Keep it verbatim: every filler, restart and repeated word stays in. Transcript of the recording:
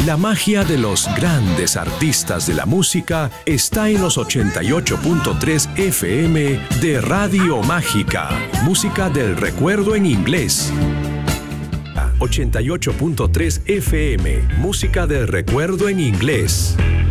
La magia de los grandes artistas de la música está en los ochenta y ocho punto tres F M de Radio Mágica. Música del recuerdo en inglés. ochenta y ocho punto tres F M. Música del recuerdo en inglés.